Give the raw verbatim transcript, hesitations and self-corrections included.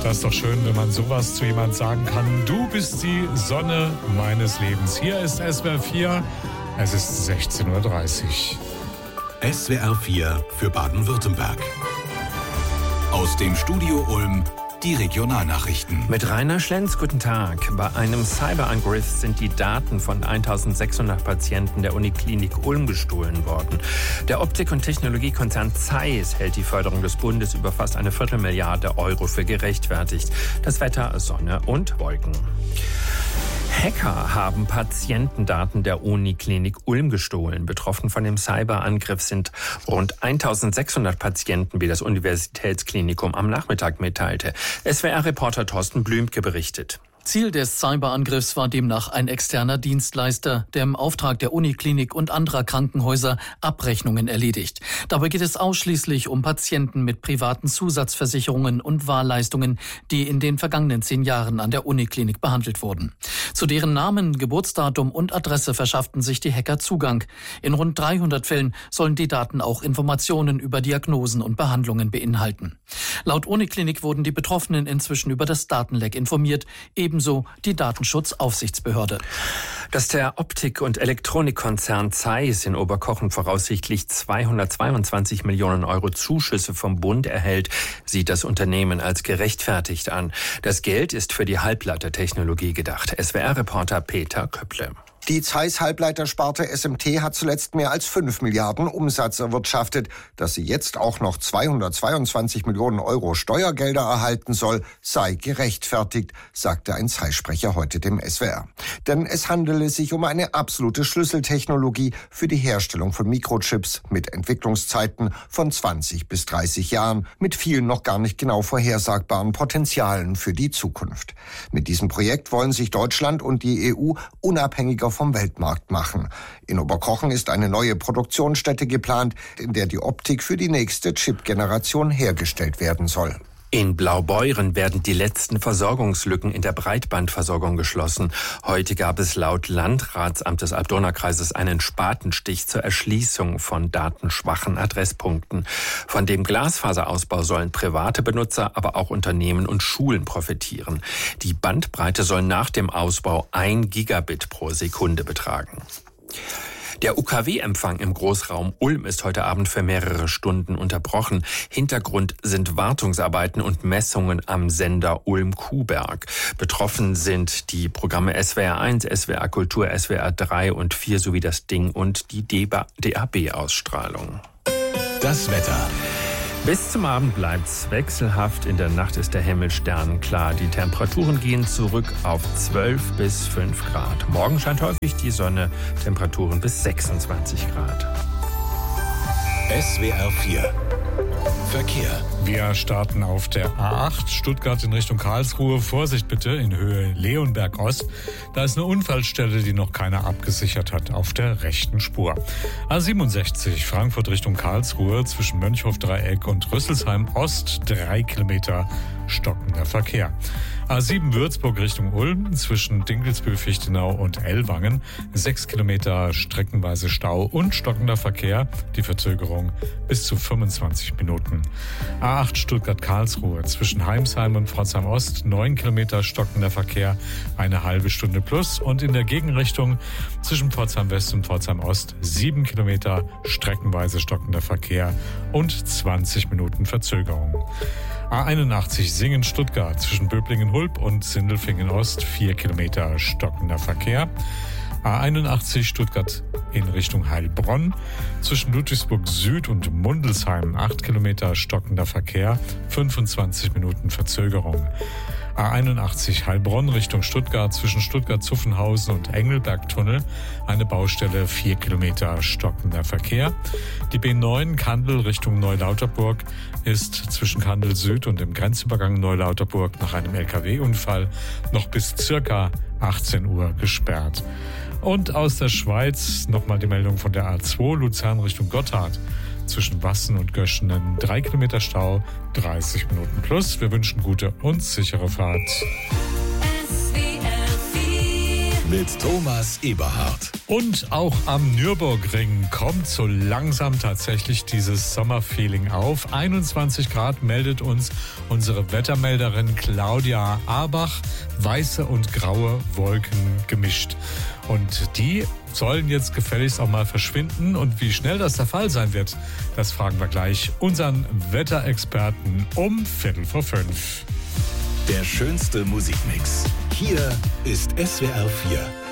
Das ist doch schön, wenn man sowas zu jemandem sagen kann. Du bist die Sonne meines Lebens. Hier ist S W R vier. Es ist sechzehn Uhr dreißig. S W R vier für Baden-Württemberg. Aus dem Studio Ulm die Regionalnachrichten. Mit Rainer Schlenz, guten Tag. Bei einem Cyberangriff sind die Daten von eintausendsechshundert Patienten der Uniklinik Ulm gestohlen worden. Der Optik- und Technologiekonzern Zeiss hält die Förderung des Bundes über fast eine Viertelmilliarde Euro für gerechtfertigt. Das Wetter, Sonne und Wolken. Hacker haben Patientendaten der Uniklinik Ulm gestohlen. Betroffen von dem Cyberangriff sind rund eintausendsechshundert Patienten, wie das Universitätsklinikum am Nachmittag mitteilte. S W R-Reporter Thorsten Blümke berichtet. Ziel des Cyberangriffs war demnach ein externer Dienstleister, der im Auftrag der Uniklinik und anderer Krankenhäuser Abrechnungen erledigt. Dabei geht es ausschließlich um Patienten mit privaten Zusatzversicherungen und Wahlleistungen, die in den vergangenen zehn Jahren an der Uniklinik behandelt wurden. Zu deren Namen, Geburtsdatum und Adresse verschafften sich die Hacker Zugang. In rund dreihundert Fällen sollen die Daten auch Informationen über Diagnosen und Behandlungen beinhalten. Laut Uniklinik wurden die Betroffenen inzwischen über das Datenleck informiert, ebenso die Datenschutzaufsichtsbehörde. Dass der Optik- und Elektronikkonzern Zeiss in Oberkochen voraussichtlich zweihundertzweiundzwanzig Millionen Euro Zuschüsse vom Bund erhält, sieht das Unternehmen als gerechtfertigt an. Das Geld ist für die Halbleitertechnologie gedacht. S W R-Reporter Peter Köpple. Die Zeiss-Halbleitersparte S M T hat zuletzt mehr als fünf Milliarden Umsatz erwirtschaftet. Dass sie jetzt auch noch zweihundertzweiundzwanzig Millionen Euro Steuergelder erhalten soll, sei gerechtfertigt, sagte ein Zeiss-Sprecher heute dem S W R. Denn es handele sich um eine absolute Schlüsseltechnologie für die Herstellung von Mikrochips mit Entwicklungszeiten von zwanzig bis dreißig Jahren, mit vielen noch gar nicht genau vorhersagbaren Potenzialen für die Zukunft. Mit diesem Projekt wollen sich Deutschland und die E U unabhängiger vom Weltmarkt machen. In Oberkochen ist eine neue Produktionsstätte geplant, in der die Optik für die nächste Chip-Generation hergestellt werden soll. In Blaubeuren werden die letzten Versorgungslücken in der Breitbandversorgung geschlossen. Heute gab es laut Landratsamt des Alb-Donau-Kreises einen Spatenstich zur Erschließung von datenschwachen Adresspunkten. Von dem Glasfaserausbau sollen private Benutzer, aber auch Unternehmen und Schulen profitieren. Die Bandbreite soll nach dem Ausbau ein Gigabit pro Sekunde betragen. Der U K W-Empfang im Großraum Ulm ist heute Abend für mehrere Stunden unterbrochen. Hintergrund sind Wartungsarbeiten und Messungen am Sender Ulm-Kuhberg. Betroffen sind die Programme S W R eins, S W R Kultur, S W R drei und vier sowie das Ding und die D A B-Ausstrahlung. Das Wetter. Bis zum Abend bleibt's wechselhaft. In der Nacht ist der Himmel sternenklar. Die Temperaturen gehen zurück auf zwölf bis fünf Grad. Morgen scheint häufig die Sonne. Temperaturen bis sechsundzwanzig Grad. S W R vier. Verkehr. Wir starten auf der A acht Stuttgart in Richtung Karlsruhe. Vorsicht bitte in Höhe Leonberg Ost. Da ist eine Unfallstelle, die noch keiner abgesichert hat, auf der rechten Spur. A siebenundsechzig Frankfurt Richtung Karlsruhe zwischen Mönchhof-Dreieck und Rüsselsheim Ost. Drei Kilometer stockender Verkehr. A sieben Würzburg Richtung Ulm zwischen Dinkelsbühl-Fichtenau und Ellwangen. Sechs Kilometer streckenweise Stau und stockender Verkehr. Die Verzögerung bis zu fünfundzwanzig Minuten. A acht Stuttgart-Karlsruhe zwischen Heimsheim und Pforzheim Ost. Neun Kilometer stockender Verkehr. Eine halbe Stunde plus. Und in der Gegenrichtung zwischen Pforzheim West und Pforzheim Ost. Sieben Kilometer streckenweise stockender Verkehr und zwanzig Minuten Verzögerung. A einundachtzig Singen-Stuttgart zwischen Böblingen-Hulb und Sindelfingen-Ost, vier Kilometer stockender Verkehr. A einundachtzig Stuttgart in Richtung Heilbronn zwischen Ludwigsburg Süd und Mundelsheim, acht Kilometer stockender Verkehr, fünfundzwanzig Minuten Verzögerung. A einundachtzig Heilbronn Richtung Stuttgart zwischen Stuttgart-Zuffenhausen und Engelbergtunnel, eine Baustelle, vier Kilometer stockender Verkehr. Die B neun Kandel Richtung Neulauterburg ist zwischen Kandel Süd und dem Grenzübergang Neulauterburg nach einem L K W-Unfall noch bis circa achtzehn Uhr gesperrt. Und aus der Schweiz nochmal die Meldung von der A zwei Luzern Richtung Gotthard. Zwischen Wassen und Göschenen drei Kilometer Stau, dreißig Minuten plus. Wir wünschen gute und sichere Fahrt. mit Thomas Eberhardt. Und auch am Nürburgring kommt so langsam tatsächlich dieses Sommerfeeling auf. einundzwanzig Grad meldet uns unsere Wettermelderin Claudia Arbach. Weiße und graue Wolken gemischt. Und die sollen jetzt gefälligst auch mal verschwinden. Und wie schnell das der Fall sein wird, das fragen wir gleich unseren Wetterexperten um Viertel vor fünf. Der schönste Musikmix. Hier ist S W R vier.